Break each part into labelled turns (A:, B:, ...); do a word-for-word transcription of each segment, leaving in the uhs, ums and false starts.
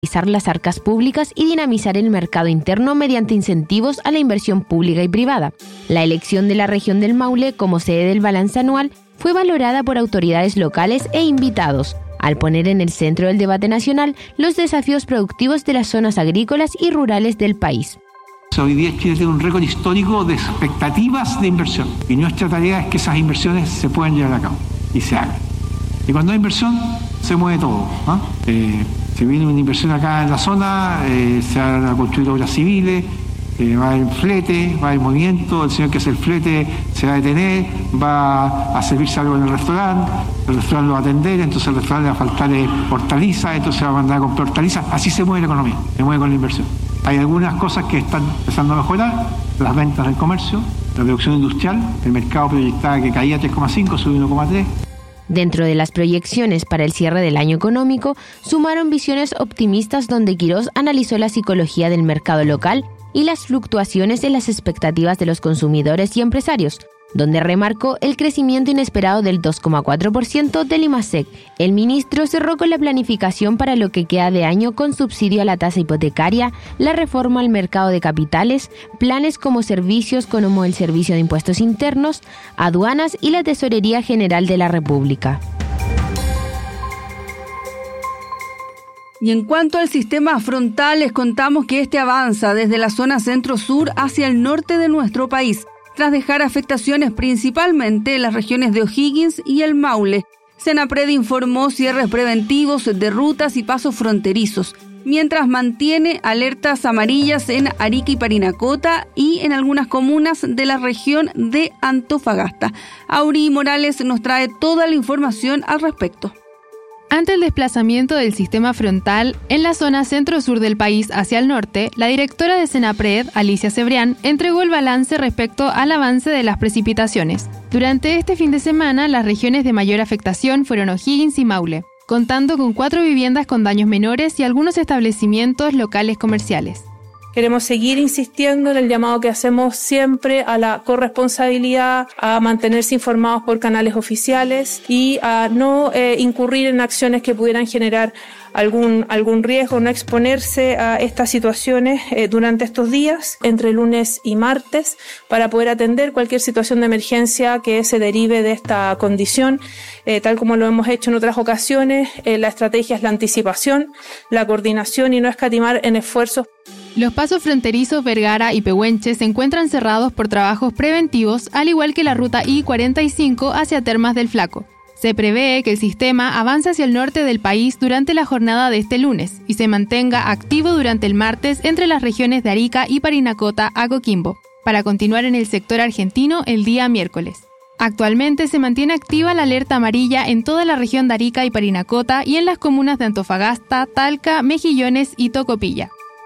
A: las arcas públicas y dinamizar el mercado interno mediante incentivos a la inversión pública y privada. La elección de la región del Maule como sede del balance anual fue valorada por autoridades locales e invitados, al poner en el centro del debate nacional los desafíos productivos de las zonas agrícolas y rurales del país.
B: Hoy día Chile tiene un récord histórico de expectativas de inversión y nuestra tarea es que esas inversiones se puedan llevar a cabo y se hagan. Y cuando hay inversión, se mueve todo, ¿no? Eh, si viene una inversión acá en la zona, eh, se van a construir obras civiles, eh, va a haber flete, va a haber movimiento, el señor que hace el flete se va a detener, va a servirse algo en el restaurante, el restaurante lo va a atender, entonces el restaurante le va a faltar eh, hortalizas, entonces va a mandar a comprar hortalizas, así se mueve la economía, se mueve con la inversión. Hay algunas cosas que están empezando a mejorar, las ventas del comercio, la producción industrial, el mercado proyectaba que caía tres coma cinco, subió uno coma tres.
A: Dentro de las proyecciones para el cierre del año económico, sumaron visiones optimistas donde Quirós analizó la psicología del mercado local y las fluctuaciones en las expectativas de los consumidores y empresarios, donde remarcó el crecimiento inesperado del dos coma cuatro por ciento del IMASEC. El ministro cerró con la planificación para lo que queda de año con subsidio a la tasa hipotecaria, la reforma al mercado de capitales, planes como servicios como el Servicio de Impuestos Internos, aduanas y la Tesorería General de la República.
C: Y en cuanto al sistema frontal, les contamos que este avanza desde la zona centro-sur hacia el norte de nuestro país, tras dejar afectaciones principalmente en las regiones de O'Higgins y el Maule. Senapred informó cierres preventivos de rutas y pasos fronterizos, mientras mantiene alertas amarillas en Arica y Parinacota y en algunas comunas de la región de Antofagasta. Auri Morales nos trae toda la información al respecto.
D: Ante el desplazamiento del sistema frontal en la zona centro-sur del país hacia el norte, la directora de Senapred, Alicia Cebrián, entregó el balance respecto al avance de las precipitaciones. Durante este fin de semana, las regiones de mayor afectación fueron O'Higgins y Maule, contando con cuatro viviendas con daños menores y algunos establecimientos locales comerciales.
E: Queremos seguir insistiendo en el llamado que hacemos siempre a la corresponsabilidad, a mantenerse informados por canales oficiales y a no eh, incurrir en acciones que pudieran generar algún, algún riesgo, no exponerse a estas situaciones eh, durante estos días, entre lunes y martes, para poder atender cualquier situación de emergencia que se derive de esta condición. Eh, tal como lo hemos hecho en otras ocasiones, eh, la estrategia es la anticipación, la coordinación y no escatimar en esfuerzos.
D: Los pasos fronterizos Vergara y Pehuenche se encuentran cerrados por trabajos preventivos, al igual que la ruta I cuarenta y cinco hacia Termas del Flaco. Se prevé que el sistema avance hacia el norte del país durante la jornada de este lunes y se mantenga activo durante el martes entre las regiones de Arica y Parinacota a Coquimbo, para continuar en el sector argentino el día miércoles. Actualmente se mantiene activa la alerta amarilla en toda la región de Arica y Parinacota y en las comunas de Antofagasta, Talca, Mejillones y Tocopilla.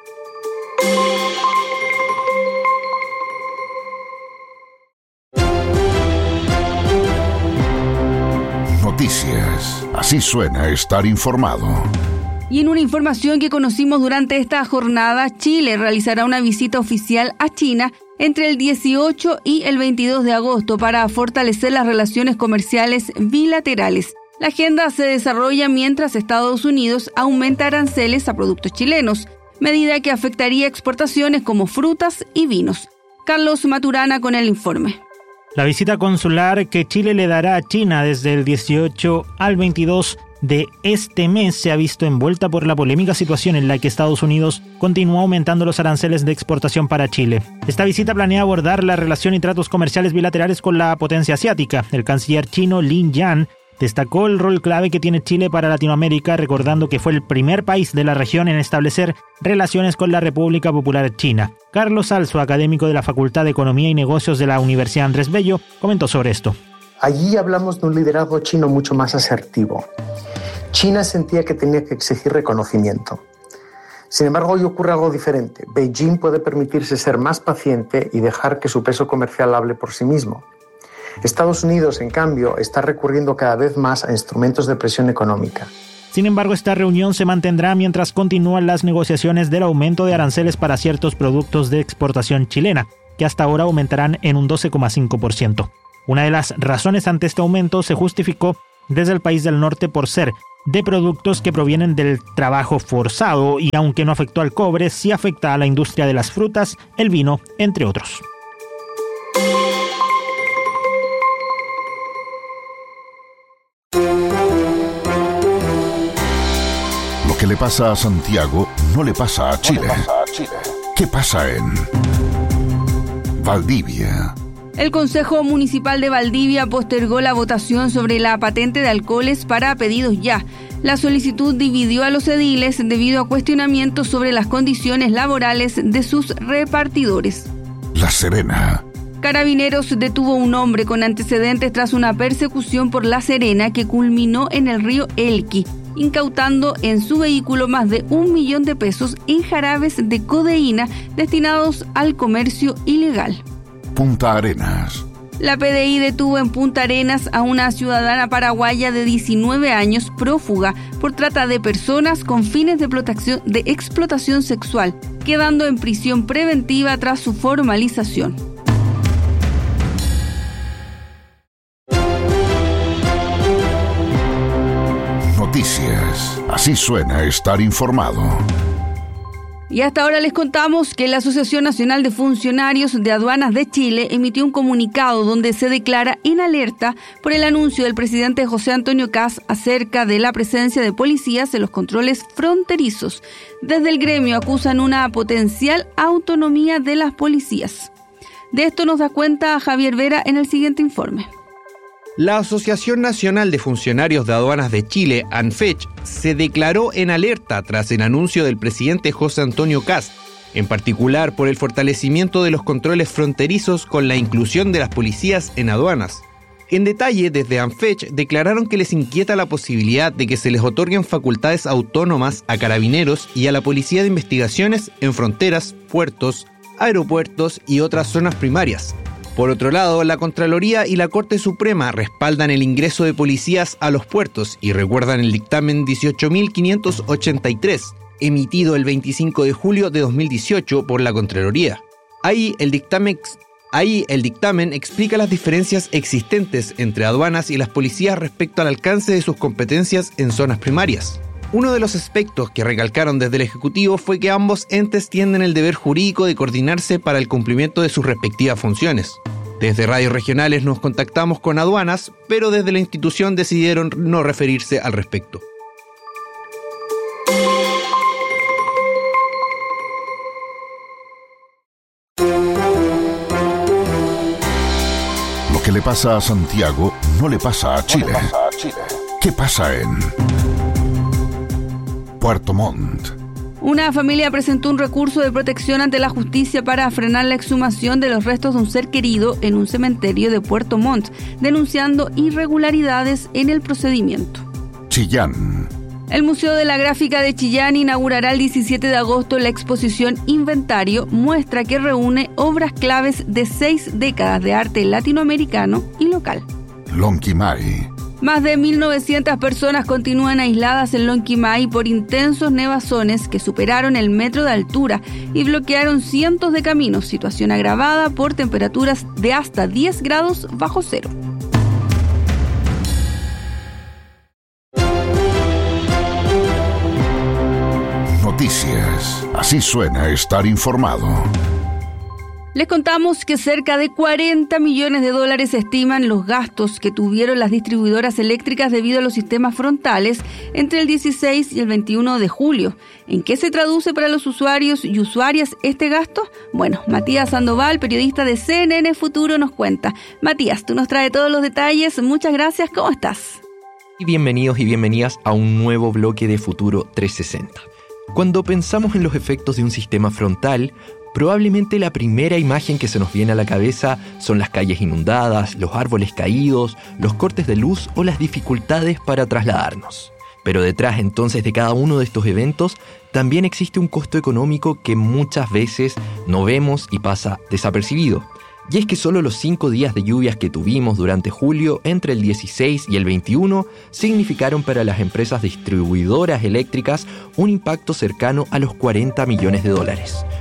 F: Noticias. Así suena estar informado.
C: Y en una información que conocimos durante esta jornada, Chile realizará una visita oficial a China entre el dieciocho y el veintidós de agosto para fortalecer las relaciones comerciales bilaterales. La agenda se desarrolla mientras Estados Unidos aumenta aranceles a productos chilenos, medida que afectaría exportaciones como frutas y vinos. Carlos Maturana con el informe.
G: La visita consular que Chile le dará a China desde el dieciocho al veintidós de este mes se ha visto envuelta por la polémica situación en la que Estados Unidos continúa aumentando los aranceles de exportación para Chile. Esta visita planea abordar la relación y tratos comerciales bilaterales con la potencia asiática. El canciller chino Lin Yan destacó el rol clave que tiene Chile para Latinoamérica, recordando que fue el primer país de la región en establecer relaciones con la República Popular China. Carlos Salso, académico de la Facultad de Economía y Negocios de la Universidad Andrés Bello, comentó sobre esto.
H: Allí hablamos de un liderazgo chino mucho más asertivo. China sentía que tenía que exigir reconocimiento. Sin embargo, hoy ocurre algo diferente. Beijing puede permitirse ser más paciente y dejar que su peso comercial hable por sí mismo. Estados Unidos, en cambio, está recurriendo cada vez más a instrumentos de presión económica.
G: Sin embargo, esta reunión se mantendrá mientras continúan las negociaciones del aumento de aranceles para ciertos productos de exportación chilena, que hasta ahora aumentarán en un doce coma cinco por ciento. Una de las razones ante este aumento se justificó desde el país del norte por ser de productos que provienen del trabajo forzado y aunque no afectó al cobre, sí afecta a la industria de las frutas, el vino, entre otros.
F: Lo que le pasa a Santiago no le pasa a Chile. ¿Qué pasa en Valdivia?
C: El Consejo Municipal de Valdivia postergó la votación sobre la patente de alcoholes para pedidos ya. La solicitud dividió a los ediles debido a cuestionamientos sobre las condiciones laborales de sus repartidores.
F: La Serena.
C: Carabineros detuvo a un hombre con antecedentes tras una persecución por La Serena que culminó en el río Elqui, incautando en su vehículo más de un millón de pesos en jarabes de codeína destinados al comercio ilegal.
F: Punta Arenas.
C: La P D I detuvo en Punta Arenas a una ciudadana paraguaya de diecinueve años prófuga por trata de personas con fines de explotación, de explotación sexual, quedando en prisión preventiva tras su formalización.
F: Noticias. Así suena estar informado.
C: Y hasta ahora les contamos que la Asociación Nacional de Funcionarios de Aduanas de Chile emitió un comunicado donde se declara en alerta por el anuncio del presidente José Antonio Kast acerca de la presencia de policías en los controles fronterizos. Desde el gremio acusan una potencial autonomía de las policías. De esto nos da cuenta Javier Vera en el siguiente informe.
I: La Asociación Nacional de Funcionarios de Aduanas de Chile, ANFECH, se declaró en alerta tras el anuncio del presidente José Antonio Kast, en particular por el fortalecimiento de los controles fronterizos con la inclusión de las policías en aduanas. En detalle, desde ANFECH declararon que les inquieta la posibilidad de que se les otorguen facultades autónomas a carabineros y a la Policía de Investigaciones en fronteras, puertos, aeropuertos y otras zonas primarias. Por otro lado, la Contraloría y la Corte Suprema respaldan el ingreso de policías a los puertos y recuerdan el dictamen dieciocho mil quinientos ochenta y tres, emitido el veinticinco de julio de dos mil dieciocho por la Contraloría. Ahí el dictamen, ahí el dictamen explica las diferencias existentes entre aduanas y las policías respecto al alcance de sus competencias en zonas primarias. Uno de los aspectos que recalcaron desde el Ejecutivo fue que ambos entes tienen el deber jurídico de coordinarse para el cumplimiento de sus respectivas funciones. Desde radios regionales nos contactamos con aduanas, pero desde la institución decidieron no referirse al respecto.
F: Lo que le pasa a Santiago no le pasa a Chile. ¿Qué pasa en Puerto Montt?
C: Una familia presentó un recurso de protección ante la justicia para frenar la exhumación de los restos de un ser querido en un cementerio de Puerto Montt, denunciando irregularidades en el procedimiento.
F: Chillán.
C: El Museo de la Gráfica de Chillán inaugurará el diecisiete de agosto la exposición Inventario, muestra que reúne obras claves de seis décadas de arte latinoamericano y local.
F: Lonquimay.
C: Más de mil novecientas personas continúan aisladas en Lonquimay por intensos nevazones que superaron el metro de altura y bloquearon cientos de caminos, situación agravada por temperaturas de hasta diez grados bajo cero.
F: Noticias. Así suena estar informado.
C: Les contamos que cerca de cuarenta millones de dólares se estiman los gastos que tuvieron las distribuidoras eléctricas debido a los sistemas frontales entre el dieciséis y el veintiuno de julio. ¿En qué se traduce para los usuarios y usuarias este gasto? Bueno, Matías Sandoval, periodista de C N N Futuro, nos cuenta. Matías, tú nos traes todos los detalles. Muchas gracias. ¿Cómo estás?
J: Y bienvenidos y bienvenidas a un nuevo bloque de Futuro trescientos sesenta. Cuando pensamos en los efectos de un sistema frontal, probablemente la primera imagen que se nos viene a la cabeza son las calles inundadas, los árboles caídos, los cortes de luz o las dificultades para trasladarnos. Pero detrás entonces de cada uno de estos eventos también existe un costo económico que muchas veces no vemos y pasa desapercibido. Y es que solo los cinco días de lluvias que tuvimos durante julio entre el dieciséis y el veintiuno significaron para las empresas distribuidoras eléctricas un impacto cercano a los cuarenta millones de dólares.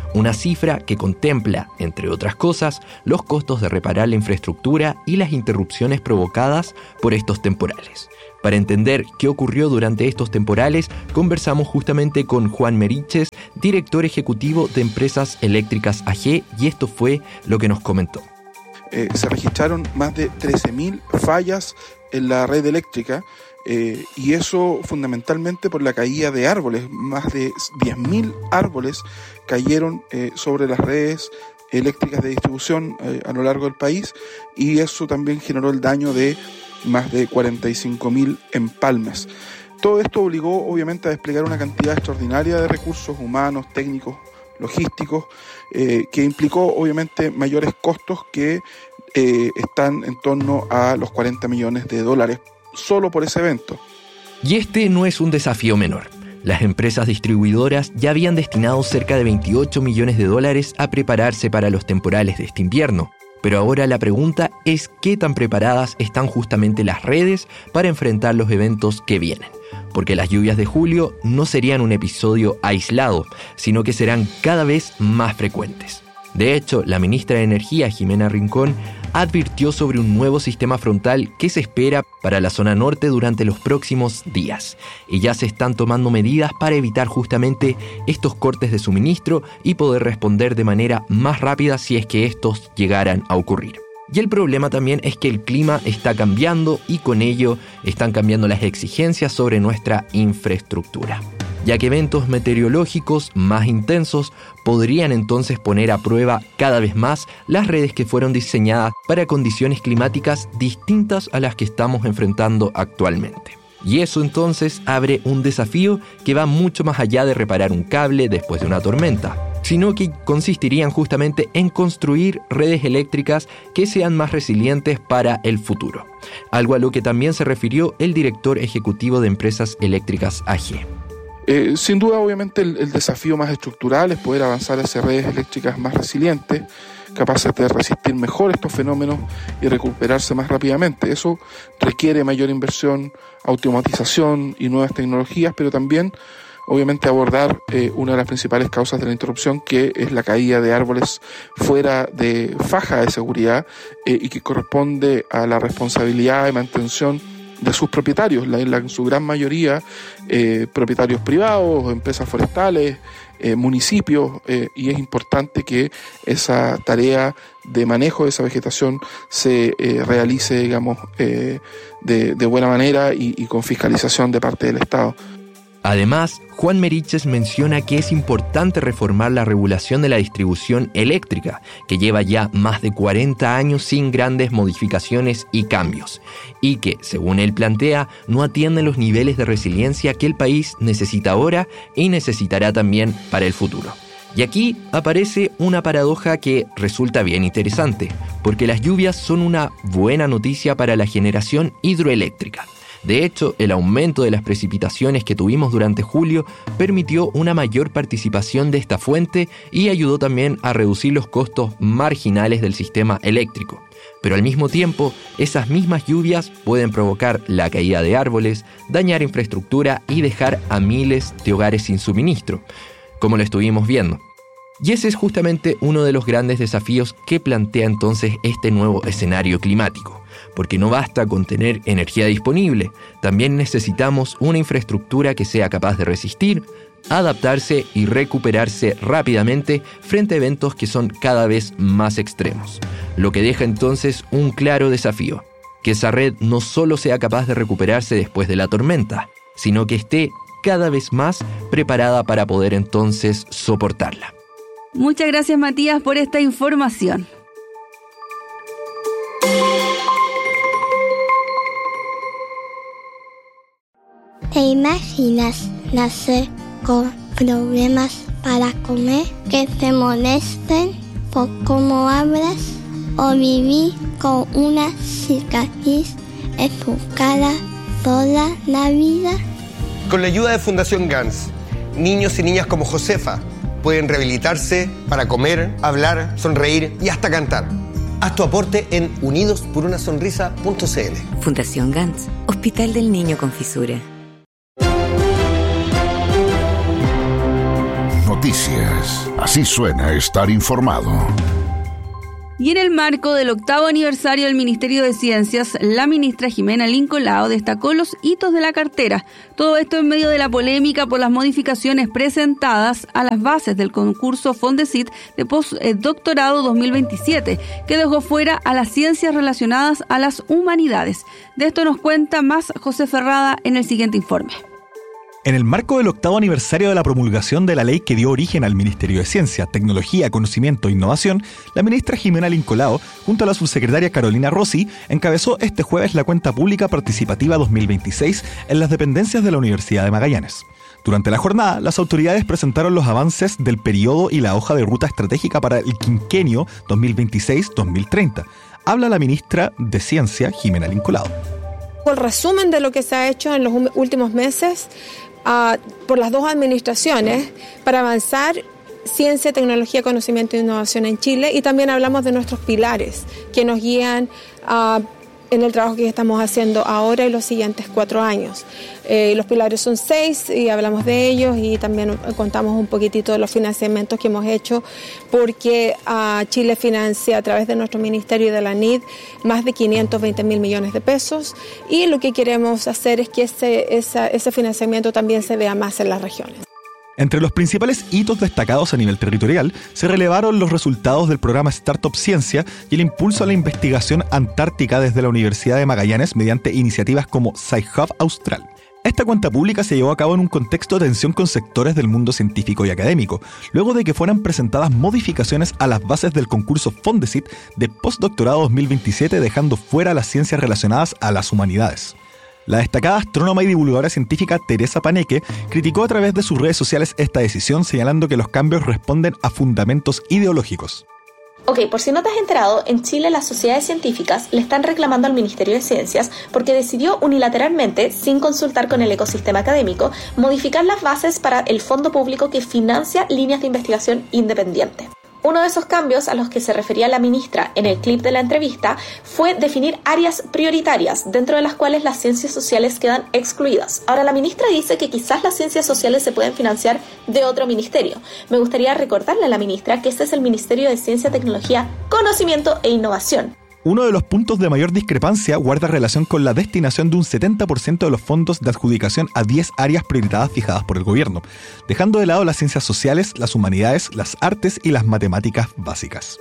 J: una cifra que contempla, entre otras cosas, los costos de reparar la infraestructura y las interrupciones provocadas por estos temporales. Para entender qué ocurrió durante estos temporales, conversamos justamente con Juan Meriches, director ejecutivo de Empresas Eléctricas A G, y esto fue lo que nos comentó.
K: Eh, se registraron más de trece mil fallas en la red eléctrica, eh, y eso fundamentalmente por la caída de árboles. Más de diez mil árboles cayeron eh, sobre las redes eléctricas de distribución eh, a lo largo del país, y eso también generó el daño de más de cuarenta y cinco mil empalmes. Todo esto obligó obviamente a desplegar una cantidad extraordinaria de recursos humanos, técnicos, logísticos, eh, que implicó obviamente mayores costos que eh, están en torno a los cuarenta millones de dólares solo por ese evento.
J: Y este no es un desafío menor. Las empresas distribuidoras ya habían destinado cerca de veintiocho millones de dólares a prepararse para los temporales de este invierno. Pero ahora la pregunta es qué tan preparadas están justamente las redes para enfrentar los eventos que vienen. Porque las lluvias de julio no serían un episodio aislado, sino que serán cada vez más frecuentes. De hecho, la ministra de Energía, Jimena Rincón, advirtió sobre un nuevo sistema frontal que se espera para la zona norte durante los próximos días. Y ya se están tomando medidas para evitar justamente estos cortes de suministro y poder responder de manera más rápida si es que estos llegaran a ocurrir. Y el problema también es que el clima está cambiando y con ello están cambiando las exigencias sobre nuestra infraestructura, ya que eventos meteorológicos más intensos podrían entonces poner a prueba cada vez más las redes que fueron diseñadas para condiciones climáticas distintas a las que estamos enfrentando actualmente. Y eso entonces abre un desafío que va mucho más allá de reparar un cable después de una tormenta, sino que consistirían justamente en construir redes eléctricas que sean más resilientes para el futuro, algo a lo que también se refirió el director ejecutivo de Empresas Eléctricas A G.
K: Eh, sin duda, obviamente, el, el desafío más estructural es poder avanzar hacia redes eléctricas más resilientes, capaces de resistir mejor estos fenómenos y recuperarse más rápidamente. Eso requiere mayor inversión, automatización y nuevas tecnologías, pero también, obviamente, abordar eh, una de las principales causas de la interrupción, que es la caída de árboles fuera de faja de seguridad eh, y que corresponde a la responsabilidad y mantención de sus propietarios, la, la, en su gran mayoría eh, propietarios privados, empresas forestales, eh, municipios, eh, y es importante que esa tarea de manejo de esa vegetación se eh, realice, digamos, eh, de, de buena manera y, y con fiscalización de parte del Estado.
J: Además, Juan Meriches menciona que es importante reformar la regulación de la distribución eléctrica, que lleva ya más de cuarenta años sin grandes modificaciones y cambios, y que, según él plantea, no atiende los niveles de resiliencia que el país necesita ahora y necesitará también para el futuro. Y aquí aparece una paradoja que resulta bien interesante, porque las lluvias son una buena noticia para la generación hidroeléctrica. De hecho, el aumento de las precipitaciones que tuvimos durante julio permitió una mayor participación de esta fuente y ayudó también a reducir los costos marginales del sistema eléctrico. Pero al mismo tiempo, esas mismas lluvias pueden provocar la caída de árboles, dañar infraestructura y dejar a miles de hogares sin suministro, como lo estuvimos viendo. Y ese es justamente uno de los grandes desafíos que plantea entonces este nuevo escenario climático. Porque no basta con tener energía disponible, también necesitamos una infraestructura que sea capaz de resistir, adaptarse y recuperarse rápidamente frente a eventos que son cada vez más extremos. Lo que deja entonces un claro desafío, que esa red no solo sea capaz de recuperarse después de la tormenta, sino que esté cada vez más preparada para poder entonces soportarla.
C: Muchas gracias, Matías, por esta información.
L: ¿Te imaginas nacer con problemas para comer, que te molesten por cómo hablas, o vivir con una cicatriz en tu cara toda la vida?
M: Con la ayuda de Fundación Gans, niños y niñas como Josefa pueden rehabilitarse para comer, hablar, sonreír y hasta cantar. Haz tu aporte en unidos por una sonrisa punto c l.
N: Fundación Gans, Hospital del Niño con Fisura.
F: Noticias. Así suena estar informado.
C: Y en el marco del octavo aniversario del Ministerio de Ciencias, la ministra Jimena Lincolao destacó los hitos de la cartera. Todo esto en medio de la polémica por las modificaciones presentadas a las bases del concurso Fondesit de postdoctorado dos mil veintisiete, que dejó fuera a las ciencias relacionadas a las humanidades. De esto nos cuenta más José Ferrada en el siguiente informe.
O: En el marco del octavo aniversario de la promulgación de la ley que dio origen al Ministerio de Ciencia, Tecnología, Conocimiento e Innovación, la ministra Jimena Lincolao, junto a la subsecretaria Carolina Rossi, encabezó este jueves la cuenta pública participativa dos mil veintiséis en las dependencias de la Universidad de Magallanes. Durante la jornada, las autoridades presentaron los avances del periodo y la hoja de ruta estratégica para el quinquenio dos mil veintiséis dos mil treinta. Habla la ministra de Ciencia, Jimena Lincolao.
P: El resumen de lo que se ha hecho en los últimos meses Uh, por las dos administraciones para avanzar ciencia, tecnología, conocimiento e innovación en Chile, y también hablamos de nuestros pilares que nos guían uh, en el trabajo que estamos haciendo ahora y los siguientes cuatro años. Eh, los pilares son seis y hablamos de ellos, y también contamos un poquitito de los financiamientos que hemos hecho, porque uh, Chile financia a través de nuestro ministerio y de la N I D más de quinientos veinte mil millones de pesos, y lo que queremos hacer es que ese, esa, ese financiamiento también se vea más en las regiones.
O: Entre los principales hitos destacados a nivel territorial, se relevaron los resultados del programa Startup Ciencia y el impulso a la investigación antártica desde la Universidad de Magallanes mediante iniciativas como SciHub Austral. Esta cuenta pública se llevó a cabo en un contexto de tensión con sectores del mundo científico y académico, luego de que fueran presentadas modificaciones a las bases del concurso Fondesit de postdoctorado dos mil veintisiete, dejando fuera las ciencias relacionadas a las humanidades. La destacada astrónoma y divulgadora científica Teresa Paneque criticó a través de sus redes sociales esta decisión, señalando que los cambios responden a fundamentos ideológicos.
Q: Ok, por si no te has enterado, en Chile las sociedades científicas le están reclamando al Ministerio de Ciencias porque decidió unilateralmente, sin consultar con el ecosistema académico, modificar las bases para el fondo público que financia líneas de investigación independiente. Uno de esos cambios a los que se refería la ministra en el clip de la entrevista fue definir áreas prioritarias, dentro de las cuales las ciencias sociales quedan excluidas. Ahora, la ministra dice que quizás las ciencias sociales se pueden financiar de otro ministerio. Me gustaría recordarle a la ministra que este es el Ministerio de Ciencia, Tecnología, Conocimiento e Innovación.
O: Uno de los puntos de mayor discrepancia guarda relación con la destinación de un setenta por ciento de los fondos de adjudicación a diez áreas priorizadas fijadas por el gobierno, dejando de lado las ciencias sociales, las humanidades, las artes y las matemáticas básicas.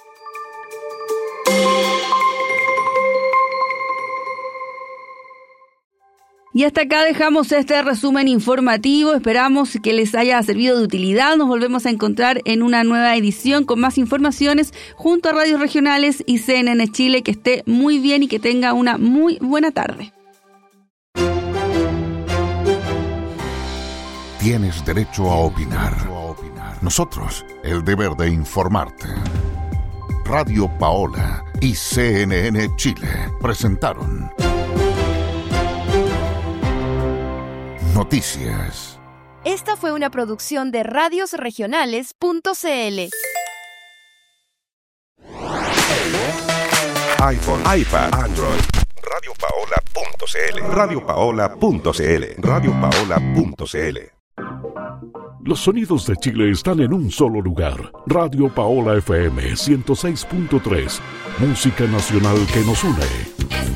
C: Y hasta acá dejamos este resumen informativo. Esperamos que les haya servido de utilidad. Nos volvemos a encontrar en una nueva edición con más informaciones junto a Radios Regionales y C N N Chile. Que esté muy bien y que tenga una muy buena tarde.
F: Tienes derecho a opinar. Nosotros, el deber de informarte. Radio Paola y C N N Chile presentaron Noticias.
R: Esta fue una producción de radios regionales punto c l.
S: iPhone, iPad, Android. radio paola punto c l. radio paola punto c l. radio paola punto c l.
T: Los sonidos de Chile están en un solo lugar. Radio Paola F M ciento seis punto tres. Música nacional que nos une.